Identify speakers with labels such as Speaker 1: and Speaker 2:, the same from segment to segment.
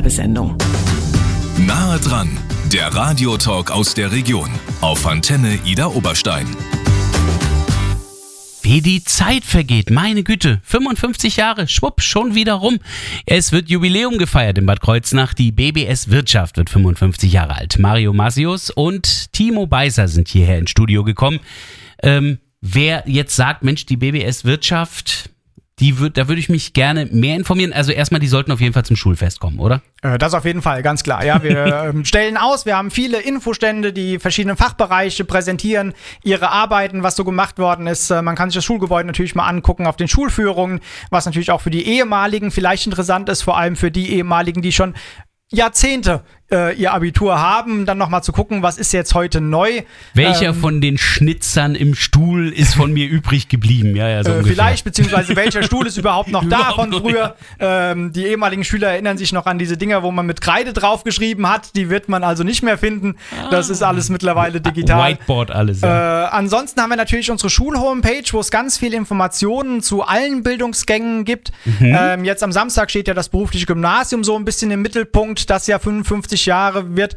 Speaker 1: Werbesendung.
Speaker 2: Nahe dran, der Radiotalk aus der Region auf Antenne Idar Oberstein.
Speaker 3: Wie die Zeit vergeht, meine Güte, 55 Jahre, schwupp, schon wieder rum. Es wird Jubiläum gefeiert in Bad Kreuznach, die BBS Wirtschaft wird 55 Jahre alt. Mario Masius und Timo Beiser sind hierher ins Studio gekommen. Wer jetzt sagt, Mensch, die BBS Wirtschaft, da würde ich mich gerne mehr informieren. Also erstmal, die sollten auf jeden Fall zum Schulfest kommen, oder?
Speaker 4: Das auf jeden Fall, ganz klar. Ja, wir stellen aus, wir haben viele Infostände, die verschiedenen Fachbereiche präsentieren ihre Arbeiten, was so gemacht worden ist. Man kann sich das Schulgebäude natürlich mal angucken auf den Schulführungen, was natürlich auch für die ehemaligen vielleicht interessant ist, vor allem für die ehemaligen, die schon Jahrzehnte ihr Abitur haben, dann nochmal zu gucken, was ist jetzt heute neu.
Speaker 3: Welcher von den Schnitzern im Stuhl ist von mir übrig geblieben? Ja, so ungefähr.
Speaker 4: Vielleicht, beziehungsweise welcher Stuhl ist überhaupt noch da von früher. Die ehemaligen Schüler erinnern sich noch an diese Dinger, wo man mit Kreide draufgeschrieben hat. Die wird man also nicht mehr finden. Das ist alles mittlerweile digital.
Speaker 3: Whiteboard alles, ja.
Speaker 4: Ansonsten haben wir natürlich unsere Schulhomepage, wo es ganz viele Informationen zu allen Bildungsgängen gibt. Jetzt am Samstag steht ja das berufliche Gymnasium so ein bisschen im Mittelpunkt, das ja 55 Jahre wird.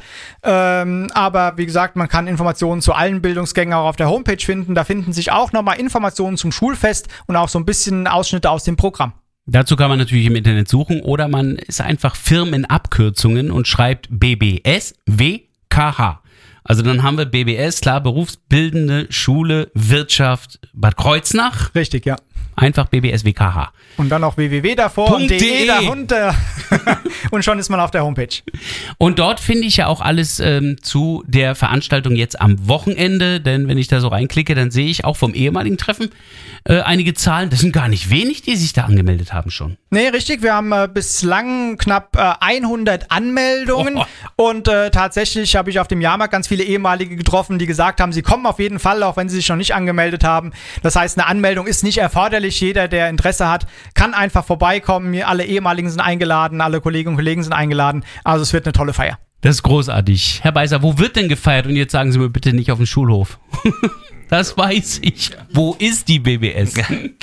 Speaker 4: Aber wie gesagt, man kann Informationen zu allen Bildungsgängen auch auf der Homepage finden. Da finden sich auch nochmal Informationen zum Schulfest und auch so ein bisschen Ausschnitte aus dem Programm.
Speaker 3: Dazu kann man natürlich im Internet suchen oder man ist einfach firm in Abkürzungen und schreibt BBS WKH. Also dann haben wir BBS, klar, Berufsbildende Schule Wirtschaft Bad Kreuznach.
Speaker 4: Richtig, ja.
Speaker 3: Einfach BBS WKH.
Speaker 4: Und dann noch www davor und .de dahinter. Und schon ist man auf der Homepage.
Speaker 3: Und dort finde ich ja auch alles zu der Veranstaltung jetzt am Wochenende. Denn wenn ich da so reinklicke, dann sehe ich auch vom ehemaligen Treffen einige Zahlen. Das sind gar nicht wenig, die sich da angemeldet haben schon.
Speaker 4: Nee, richtig. Wir haben bislang knapp 100 Anmeldungen. Und tatsächlich habe ich auf dem Jahrmarkt ganz viele ehemalige getroffen, die gesagt haben, sie kommen auf jeden Fall, auch wenn sie sich noch nicht angemeldet haben. Das heißt, eine Anmeldung ist nicht erforderlich. Jeder, der Interesse hat, kann einfach vorbeikommen. Alle ehemaligen sind eingeladen, alle Kolleginnen und Kollegen sind eingeladen. Also es wird eine tolle Feier.
Speaker 3: Das ist großartig. Herr Beiser, wo wird denn gefeiert? Und jetzt sagen Sie mir bitte nicht auf dem Schulhof. Das weiß ich. Wo ist die BBS?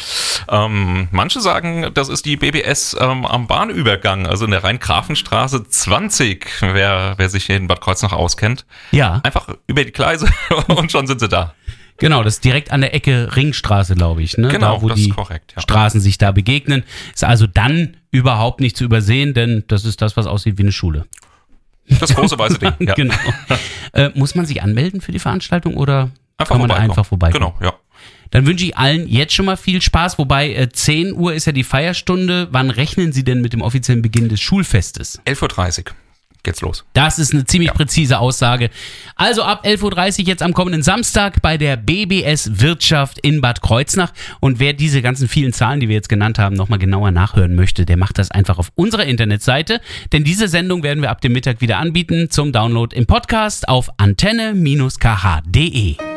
Speaker 5: Manche sagen, das ist die BBS am Bahnübergang, also in der Rhein-Grafenstraße 20, wer sich hier in Bad Kreuznach auskennt.
Speaker 3: Ja.
Speaker 5: Einfach über die Gleise und schon sind sie da.
Speaker 3: Genau, das ist direkt an der Ecke Ringstraße, glaube ich. Ne?
Speaker 5: Genau,
Speaker 3: da, wo
Speaker 5: das
Speaker 3: die
Speaker 5: ist korrekt. Ja.
Speaker 3: Straßen sich da begegnen. Ist also dann überhaupt nicht zu übersehen, denn das ist das, was aussieht wie eine Schule.
Speaker 5: Das große weiße Ding, ja.
Speaker 3: Genau. Muss man sich anmelden für die Veranstaltung oder
Speaker 5: einfach
Speaker 3: kann man einfach vorbeikommen?
Speaker 5: Genau, ja.
Speaker 3: Dann wünsche ich allen jetzt schon mal viel Spaß, wobei 10 Uhr ist ja die Feierstunde. Wann rechnen Sie denn mit dem offiziellen Beginn des Schulfestes?
Speaker 5: 11.30 Uhr geht's los.
Speaker 3: Das ist eine ziemlich präzise Aussage. Also ab 11.30 Uhr jetzt am kommenden Samstag bei der BBS Wirtschaft in Bad Kreuznach. Und wer diese ganzen vielen Zahlen, die wir jetzt genannt haben, nochmal genauer nachhören möchte, der macht das einfach auf unserer Internetseite. Denn diese Sendung werden wir ab dem Mittag wieder anbieten zum Download im Podcast auf antenne-kh.de.